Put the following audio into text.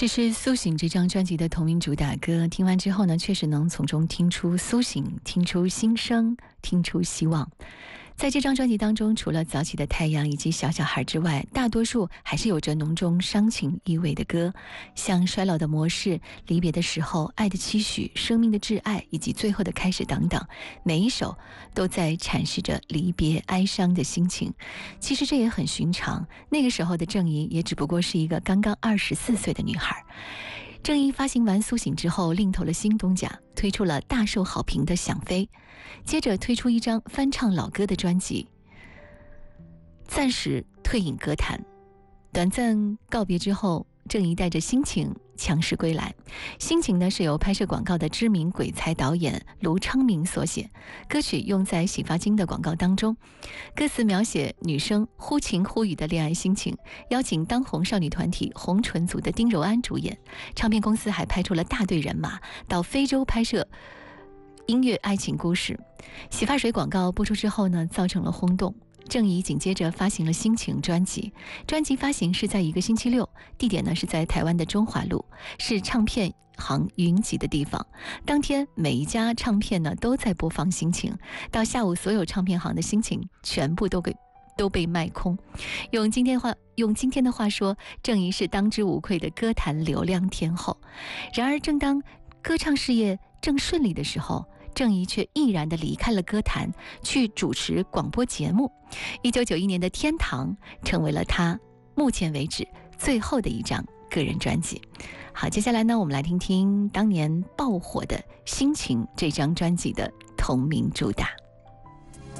这是《苏醒》这张专辑的同名主打歌，听完之后呢，确实能从中听出苏醒，听出新生，听出希望。在这张专辑当中，除了早起的太阳以及小小孩之外，大多数还是有着浓重伤情意味的歌，像衰老的模式、离别的时候、爱的期许、生命的挚爱以及最后的开始等等，每一首都在阐释着离别哀伤的心情。其实这也很寻常，那个时候的郑怡也只不过是一个刚刚24岁的女孩。郑怡发行完《苏醒》之后，另投了新东家，推出了大受好评的《想飞》，接着推出一张翻唱老歌的专辑，暂时退隐歌坛。短暂告别之后，郑怡带着心情强势归来。心情呢是由拍摄广告的知名鬼才导演卢昌明所写，歌曲用在洗发精的广告当中，歌词描写女生忽晴忽雨的恋爱心情，邀请当红少女团体红唇族的丁柔安主演。唱片公司还派出了大队人马到非洲拍摄音乐爱情故事。洗发水广告播出之后呢，造成了轰动。郑怡紧接着发行了《心情》专辑，专辑发行是在一个星期六，地点呢是在台湾的中华路，是唱片行云集的地方。当天每一家唱片呢都在播放《心情》，到下午所有唱片行的心情全部都被卖空。用今天的话说，郑怡是当之无愧的歌坛流量天后。然而正当歌唱事业正顺利的时候，郑怡却毅然地离开了歌坛，去主持广播节目。1991年的《天堂》成为了她目前为止最后的一张个人专辑。好，接下来呢，我们来听听当年爆火的《心情》这张专辑的同名主打。